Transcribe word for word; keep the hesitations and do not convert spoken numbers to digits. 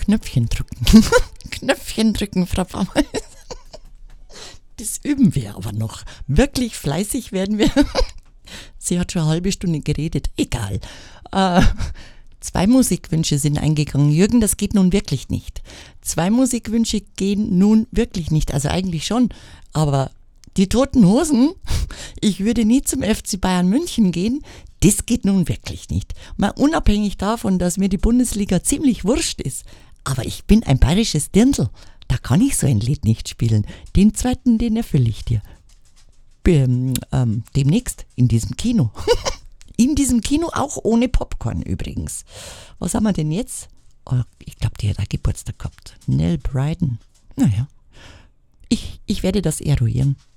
Knöpfchen drücken. Knöpfchen drücken, Frau Baumeister. Das üben wir aber noch. Wirklich fleißig werden wir. Sie hat schon eine halbe Stunde geredet. Egal. Äh, zwei Musikwünsche sind eingegangen. Jürgen, das geht nun wirklich nicht. Zwei Musikwünsche gehen nun wirklich nicht. Also eigentlich schon. Aber die Toten Hosen, ich würde nie zum F C Bayern München gehen. Das geht nun wirklich nicht. Mal unabhängig davon, dass mir die Bundesliga ziemlich wurscht ist. Aber ich bin ein bayerisches Dirndl. Da kann ich so ein Lied nicht spielen. Den zweiten, den erfülle ich dir. Ähm, ähm, demnächst in diesem Kino. In diesem Kino, auch ohne Popcorn übrigens. Was haben wir denn jetzt? Oh, ich glaube, die hat auch Geburtstag gehabt. Nell Bryden. Naja, ich, ich werde das eruieren.